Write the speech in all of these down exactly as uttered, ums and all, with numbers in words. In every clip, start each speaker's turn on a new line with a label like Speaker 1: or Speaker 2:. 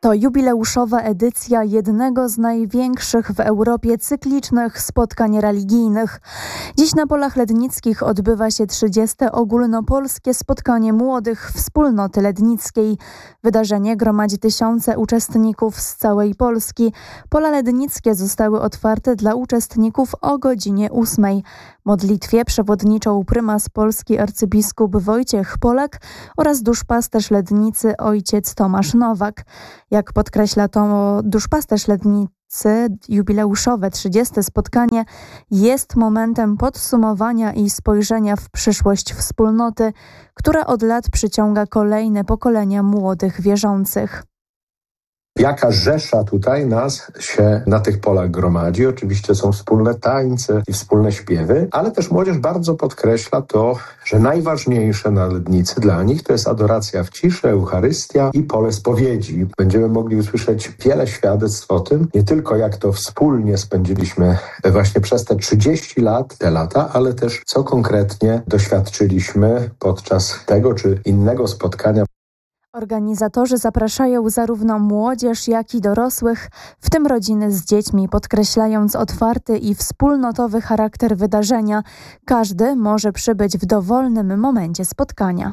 Speaker 1: To jubileuszowa edycja jednego z największych w Europie cyklicznych spotkań religijnych. Dziś na Polach Lednickich odbywa się trzydzieste ogólnopolskie spotkanie młodych wspólnoty lednickiej. Wydarzenie gromadzi tysiące uczestników z całej Polski. Pola Lednickie zostały otwarte dla uczestników o godzinie ósmej. Modlitwie przewodniczą prymas Polski arcybiskup Wojciech Polak oraz duszpasterz Lednicy ojciec Tomasz Nowak. Jak podkreśla to duszpasterz Lednicy, jubileuszowe trzydzieste spotkanie jest momentem podsumowania i spojrzenia w przyszłość wspólnoty, która od lat przyciąga kolejne pokolenia młodych wierzących.
Speaker 2: Jaka rzesza tutaj nas się na tych polach gromadzi. Oczywiście są wspólne tańce i wspólne śpiewy, ale też młodzież bardzo podkreśla to, że najważniejsze na Lednicy dla nich to jest adoracja w ciszy, Eucharystia i pole spowiedzi. Będziemy mogli usłyszeć wiele świadectw o tym, nie tylko jak to wspólnie spędziliśmy właśnie przez te trzydzieści lat, te lata, ale też co konkretnie doświadczyliśmy podczas tego czy innego spotkania.
Speaker 1: Organizatorzy zapraszają zarówno młodzież, jak i dorosłych, w tym rodziny z dziećmi, podkreślając otwarty i wspólnotowy charakter wydarzenia. Każdy może przybyć w dowolnym momencie spotkania.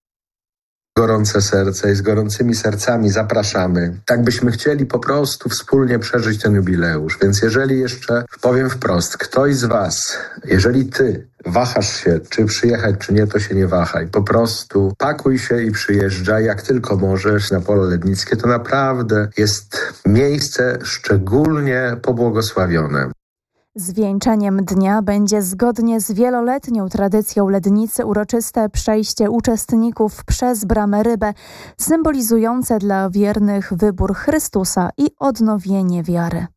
Speaker 2: Gorące serce i z gorącymi sercami zapraszamy. Tak byśmy chcieli po prostu wspólnie przeżyć ten jubileusz. Więc jeżeli jeszcze powiem wprost, ktoś z was, jeżeli ty wahasz się, czy przyjechać, czy nie, to się nie wahaj. Po prostu pakuj się i przyjeżdżaj, jak tylko możesz, na Pole Lednickie. To naprawdę jest miejsce szczególnie pobłogosławione.
Speaker 1: Zwieńczeniem dnia będzie zgodnie z wieloletnią tradycją Lednicy uroczyste przejście uczestników przez Bramę Rybę, symbolizujące dla wiernych wybór Chrystusa i odnowienie wiary.